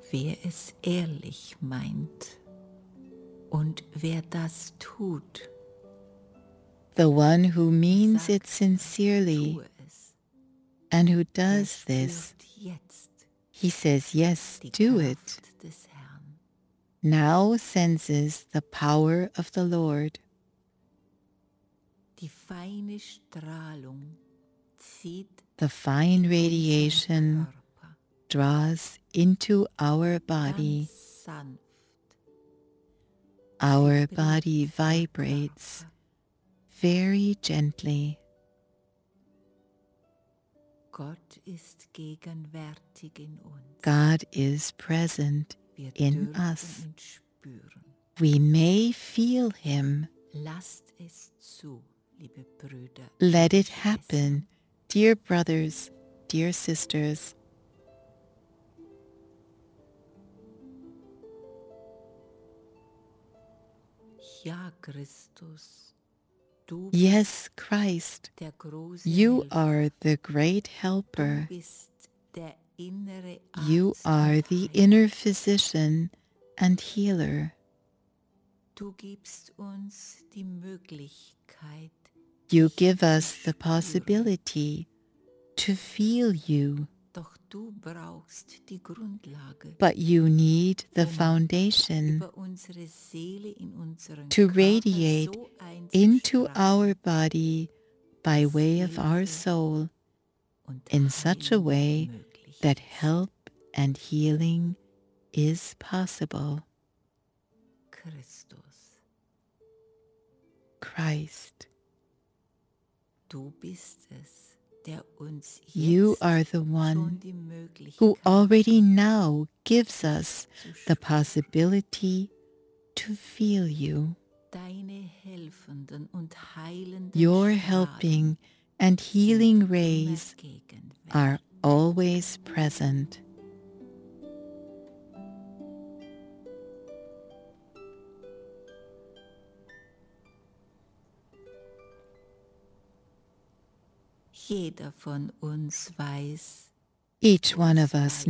wer es ehrlich meint und wer das tut, The one who means it sagt, sincerely tue es, and who der does this, spürt jetzt he says, yes, die do it. Kraft des Herrn. Now senses the power of the Lord. Die feine Strahlung zieht The fine in radiation unseren Körper draws into our body. ganz sanft. Our vibriert body der vibrates Körper. very gently. Gott ist gegenwärtig in uns. God is present Wir in dürfen us. ihn spüren. We may feel him. Lasst es zu, liebe Brüder. Let it und happen, dear brothers, dear sisters. Schwestern. Ja, Christus, du Yes, Christ, der große you Helfer. are the great Du helper. bist der innere You Arzt are und the Heiler. inner physician and healer. Du gibst uns die Möglichkeit, You dich give zu us the spüren. possibility to feel you, Doch du brauchst die Grundlage, but you need the foundation über unsere Seele in unseren to Körper radiate so into einzustrahlen our body by dass way of our Hilfe soul und in such a Heilung way möglich that ist. help and healing is possible. Christus, Christ, du bist es, der uns you jetzt are the schon one die who Möglichkeit already now gives us zu the spüren. possibility to feel you. Deine helfenden und heilenden Your Strahlen helping and sind healing immer rays gegenwärtig. are always present. Jeder von uns weiß, Each one of us